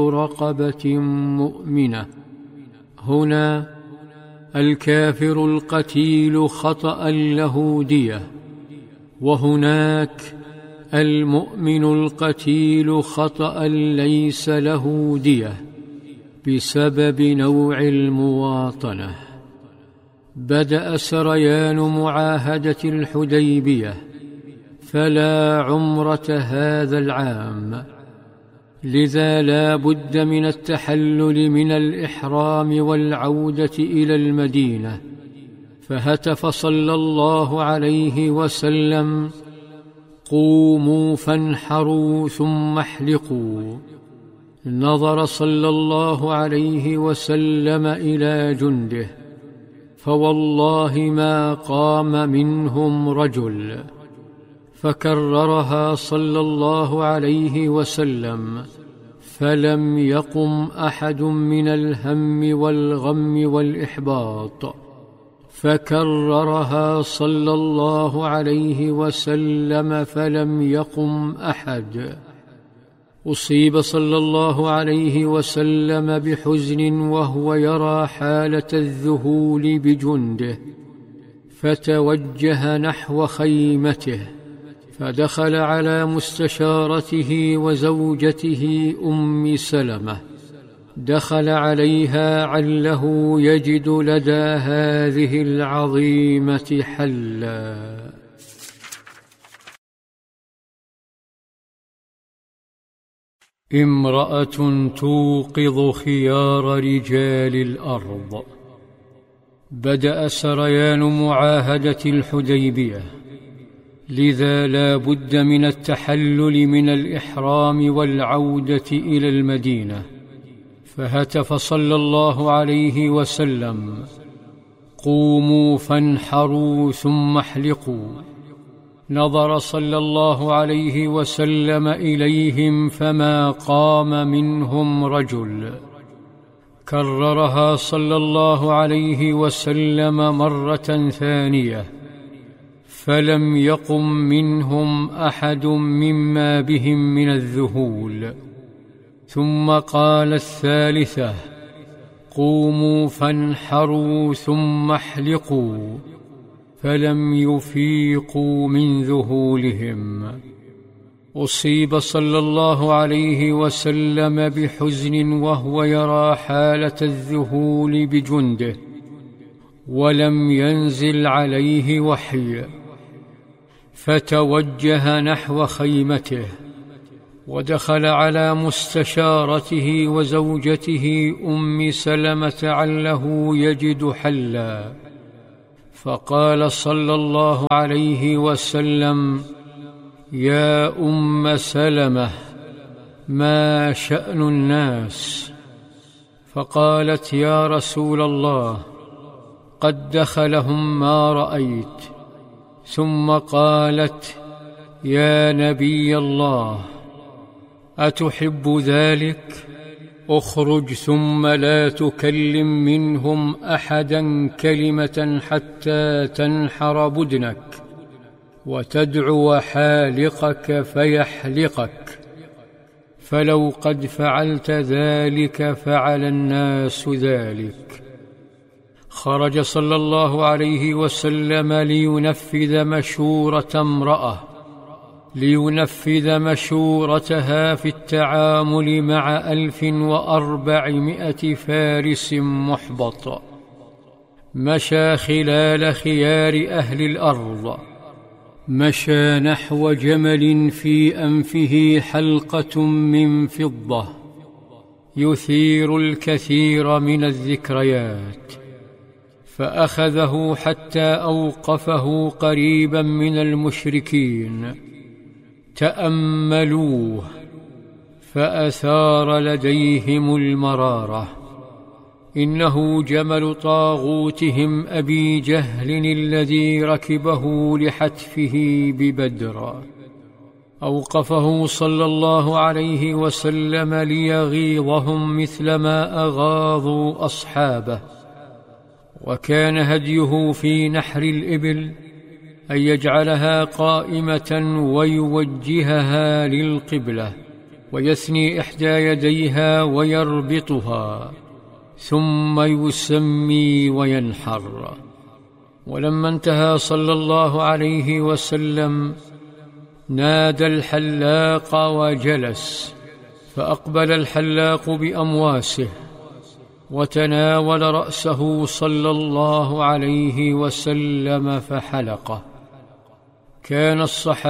رقبة مؤمنة. هنا الكافر القتيل خطأ له دية، وهناك المؤمن القتيل خطأ ليس له دية بسبب نوع المواطنة. بدأ سريان معاهدة الحديبية، فلا عمرة هذا العام، لذا لا بد من التحلل من الإحرام والعودة إلى المدينة. فهتف صلى الله عليه وسلم: قوموا فانحروا ثم احلقوا. نظر صلى الله عليه وسلم إلى جنده، فوالله ما قام منهم رجل. فكررها صلى الله عليه وسلم، فلم يقم أحد من الهم والغم والإحباط. فكررها صلى الله عليه وسلم، فلم يقم أحد. أصيب صلى الله عليه وسلم بحزن وهو يرى حالة الذهول بجنده، فتوجه نحو خيمته، فدخل على مستشارته وزوجته أم سلمة. دخل عليها عله يجد لدى هذه العظيمة حلا. امرأة توقظ خيار رجال الأرض. بدأ سريان معاهدة الحديبية، لذا لا بد من التحلل من الإحرام والعودة إلى المدينة. فهتف صلى الله عليه وسلم: قوموا فانحروا ثم احلقوا. نظر صلى الله عليه وسلم إليهم، فما قام منهم رجل. كررها صلى الله عليه وسلم مرة ثانية، فلم يقم منهم أحد مما بهم من الذهول. ثم قال الثالثة: قوموا فانحروا ثم احلقوا. فلم يفيقوا من ذهولهم. أصيب صلى الله عليه وسلم بحزن وهو يرى حالة الذهول بجنده، ولم ينزل عليه وحي. فتوجه نحو خيمته، ودخل على مستشارته وزوجته أم سلمة عله يجد حلا. فقال صلى الله عليه وسلم: يا أم سلمة، ما شأن الناس؟ فقالت: يا رسول الله، قد دخلهم ما رأيت. ثم قالت: يا نبي الله، أتحب ذلك؟ اخرج ثم لا تكلم منهم أحدا كلمة حتى تنحر بدنك وتدعو حالقك فيحلقك، فلو قد فعلت ذلك فعل الناس ذلك. خرج صلى الله عليه وسلم لينفذ مشورتها في التعامل مع 1400 فارس محبط. مشى خلال خيار أهل الأرض، مشى نحو جمل في أنفه حلقة من فضة يثير الكثير من الذكريات، فأخذه حتى أوقفه قريبا من المشركين. تأملوه، فأثار لديهم المرارة. إنه جمل طاغوتهم أبي جهل الذي ركبه لحتفه ببدر. أوقفه صلى الله عليه وسلم ليغيظهم مثلما أغاظوا أصحابه. وكان هديه في نحر الإبل أن يجعلها قائمة ويوجهها للقبلة، ويثني إحدى يديها ويربطها، ثم يسمي وينحر. ولما انتهى صلى الله عليه وسلم نادى الحلاق وجلس، فأقبل الحلاق بأمواسه وتناول رأسه صلى الله عليه وسلم فحلقه. كان الصحابة